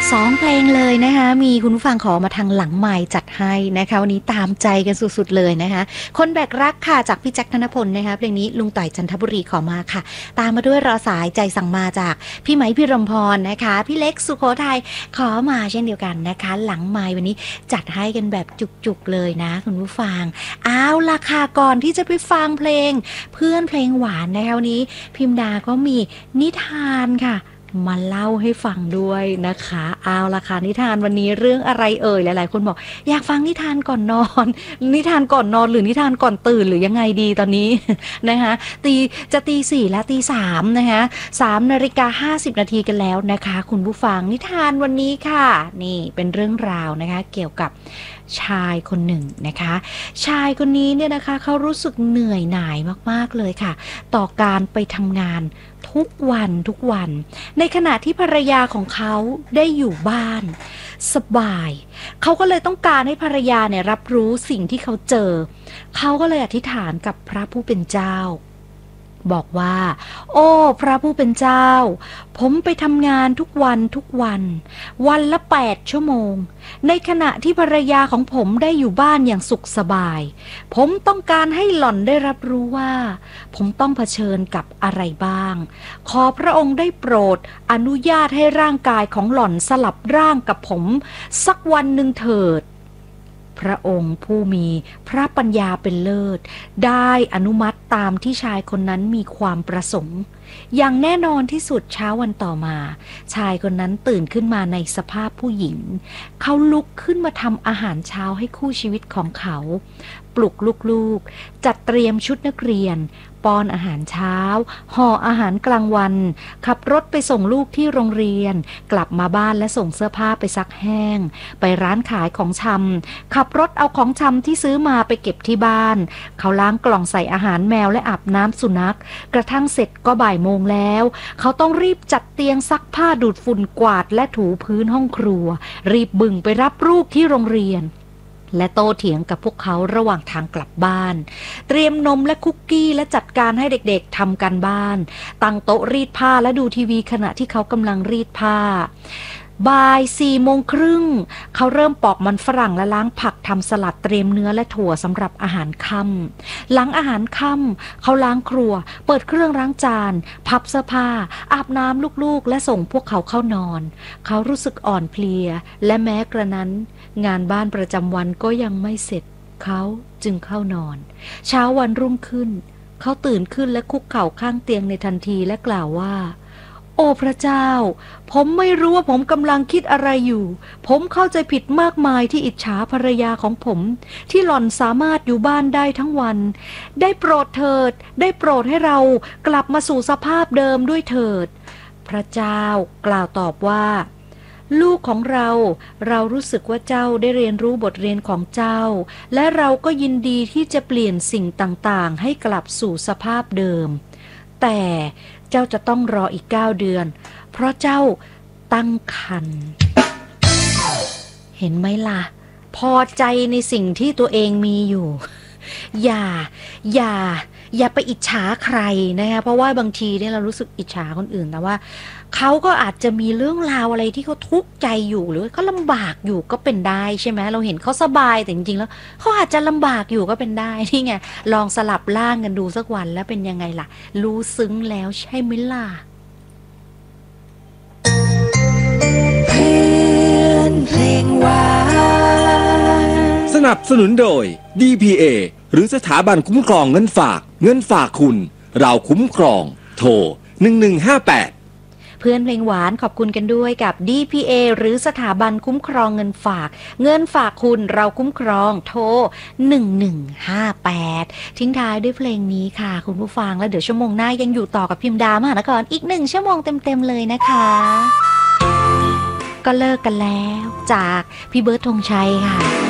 2 เพลงเลยนะคะมีคุณผู้ฟังขอมาทางหลังไมค์จัดให้นะคะวันนี้ตามใจกันสุดๆเลยนะคะคนแบกรักค่ะจากพี่แจ็คธนพลนะคะเพลงนี้ลุงต่อยจันทบุรีขอมาค่ะตามมาด้วยรอสายใจสั่งมาจากพี่ไหมพี่รมพรนะคะพี่เล็กสุโขทัยขอมาเช่นเดียวกันนะคะหลังไมค์วันนี้จัดให้กันแบบจุกๆเลยนะคุณผู้ฟังเอาล่ะค่ะก่อนที่จะไปฟังเพลงเพื่อนเพลงหวานนะคะวันนี้พิมดาก็มีนิทานค่ะมาเล่าให้ฟังด้วยนะคะเอาล่ะค่ะนิทานวันนี้เรื่องอะไรเอ่ยหลายๆคนบอกอยากฟังนิทานก่อนนอนนิทานก่อนนอนหรือนิทานก่อนตื่นหรือยังไงดีตอนนี้ นะคะจะตี 4และตี 3นะคะ3:50 นาทีกันแล้วนะคะคุณผู้ฟังนิทานวันนี้ค่ะนี่เป็นเรื่องราวนะคะเกี่ยวกับชายคนหนึ่งนะคะชายคนนี้เนี่ยนะคะเขารู้สึกเหนื่อยหน่ายมากๆเลยค่ะต่อการไปทำงานทุกวันในขณะที่ภรรยาของเขาได้อยู่บ้านสบายเขาก็เลยต้องการให้ภรรยาเนี่ยรับรู้สิ่งที่เขาเจอเขาก็เลยอธิษฐานกับพระผู้เป็นเจ้าบอกว่าโอ้พระผู้เป็นเจ้าผมไปทำงานทุกวันวันละ8 ชั่วโมงในขณะที่ภรรยาของผมได้อยู่บ้านอย่างสุขสบายผมต้องการให้หล่อนได้รับรู้ว่าผมต้องเผชิญกับอะไรบ้างขอพระองค์ได้โปรดอนุญาตให้ร่างกายของหล่อนสลับร่างกับผมสักวันหนึ่งเถิดพระองค์ผู้มีพระปัญญาเป็นเลิศได้อนุมัติตามที่ชายคนนั้นมีความประสงค์อย่างแน่นอนที่สุดเช้าวันต่อมาชายคนนั้นตื่นขึ้นมาในสภาพผู้หญิงเขาลุกขึ้นมาทำอาหารเช้าให้คู่ชีวิตของเขาปลุกลูกๆจัดเตรียมชุดนักเรียนป้อนอาหารเช้าห่ออาหารกลางวันขับรถไปส่งลูกที่โรงเรียนกลับมาบ้านและส่งเสื้อผ้าไปซักแห้งไปร้านขายของชำขับรถเอาของชำที่ซื้อมาไปเก็บที่บ้านเขาล้างกล่องใส่อาหารแมวและอาบน้ำสุนัขกระทั่งเสร็จก็บ่ายโมงแล้วเขาต้องรีบจัดเตียงซักผ้าดูดฝุ่นกวาดและถูพื้นห้องครัวรีบบึ่งไปรับลูกที่โรงเรียนและโต้เถียงกับพวกเขาระหว่างทางกลับบ้านเตรียมนมและคุกกี้และจัดการให้เด็กๆทำการบ้านตั้งโต๊ะรีดผ้าและดูทีวีขณะที่เขากำลังรีดผ้าบ่าย 4:30เขาเริ่มปอกมันฝรั่งและล้างผักทำสลัดเตรียมเนื้อและถั่วสำหรับอาหารค่ำหลังอาหารค่ำเขาล้างครัวเปิดเครื่องล้างจานพับเสื้อผ้าอาบน้ำลูกๆและส่งพวกเขาเข้านอนเขารู้สึกอ่อนเพลียและแม้กระนั้นงานบ้านประจำวันก็ยังไม่เสร็จเขาจึงเข้านอนเช้าวันรุ่งขึ้นเขาตื่นขึ้นและคุกเข่าข้างเตียงในทันทีและกล่าวว่าโอ้พระเจ้าผมไม่รู้ว่าผมกำลังคิดอะไรอยู่ผมเข้าใจผิดมากมายที่อิจฉาภรรยาของผมที่หล่อนสามารถอยู่บ้านได้ทั้งวันได้โปรดเถิดได้โปรดให้เรากลับมาสู่สภาพเดิมด้วยเถิดพระเจ้ากล่าวตอบว่าลูกของเรารู้สึกว่าเจ้าได้เรียนรู้บทเรียนของเจ้าและเราก็ยินดีที่จะเปลี่ยนสิ่งต่างๆให้กลับสู่สภาพเดิมแต่เจ้าจะต้องรออีก9 เดือนเพราะเจ้าตั้งครรภ์เห็นไหมล่ะพอใจในสิ่งที่ตัวเองมีอยู่อย่าไปอิจฉาใครนะคะเพราะว่าบางทีเนี่ยเรารู้สึกอิจฉาคนอื่นแต่ว่าเขาก็อาจจะมีเรื่องราวอะไรที่เขาทุกข์ใจอยู่หรือเขาลำบากอยู่ก็เป็นได้ใช่ไหมเราเห็นเขาสบายแต่จริงๆแล้วเขาอาจจะลำบากอยู่ก็เป็นได้นี่ไงลองสลับร่างกันดูสักวันแล้วเป็นยังไงล่ะรู้ซึ้งแล้วใช่ไหมล่ะเพื่อนเพลงหวานสนับสนุนโดย DPA หรือสถาบันคุ้มครองเงินฝากคุณเราคุ้มครองโทร1158 เพื่อนเพลงหวานขอบคุณกันด้วยกับ DPA หรือสถาบันคุ้มครองเงินฝากคุณเราคุ้มครองโทร1158ทิ้งท้ายด้วยเพลงนี้ค่ะคุณผู้ฟังแล้วเดี๋ยวชั่วโมงหน้ายังอยู่ต่อกับพิมดามหานครอีก1 ชั่วโมงเต็มๆเลยนะคะก็เลิกกันแล้วจากพี่เบิร์ดธงชัยค่ะ